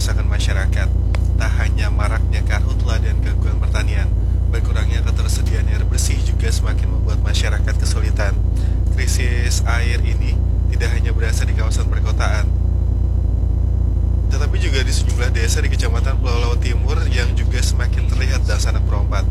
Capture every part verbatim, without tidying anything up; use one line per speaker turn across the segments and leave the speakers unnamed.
dirasakan masyarakat. Tak hanya maraknya karhutla dan gangguan pertanian, berkurangnya ketersediaan air bersih juga semakin membuat masyarakat kesulitan. Krisis air ini tidak hanya berasal di kawasan perkotaan, tetapi juga di sejumlah desa di Kecamatan Pulau Laut Timur yang juga semakin terlihat dalam sanak perompat.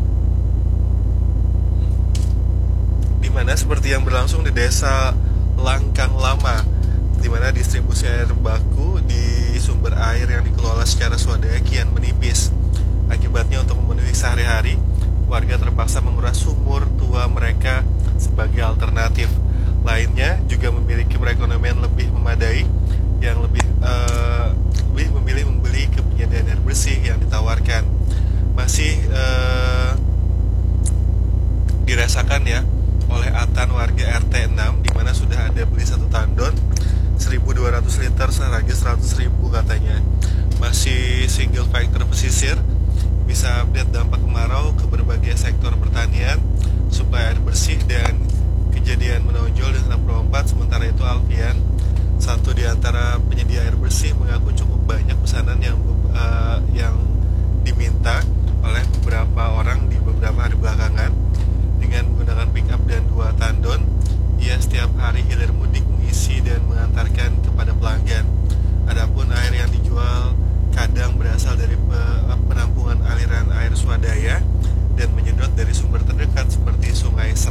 Di mana seperti yang berlangsung di desa Langkang Lama, di mana distribusi air baku di sumber air yang dikelola secara swadaya kian menipis. Akibatnya untuk memenuhi sehari-hari, warga terpaksa menguras sumur tua mereka sebagai alternatif. Lainnya juga memiliki perekonomian lebih memadai, yang lebih uh, lebih memilih membeli ke penyediaan air bersih yang ditawarkan. Masih uh, dirasakan ya oleh Atan warga R T enam, di mana sudah ada beli satu tandon seribu dua ratus liter seharga seratus ribu katanya. Masih single factor pesisir, bisa update dampak kemarau ke berbagai sektor pertanian, suplai air bersih dan kejadian menonjol di sanak perompat. Sementara itu Alfian, satu di antara penyedia air bersih, mengaku cukup banyak pesanan yang uh, yang diminta oleh beberapa orang di beberapa hari belakangan. Dengan menggunakan pick up dan dua tandon, ia setiap hari hilir mudik mengisi dan mengantarkan kepada pelanggan. Adapun air yang dijual kadang berasal dari penampungan aliran air swadaya dan menyedot dari sumber terdekat seperti Sungai Serat.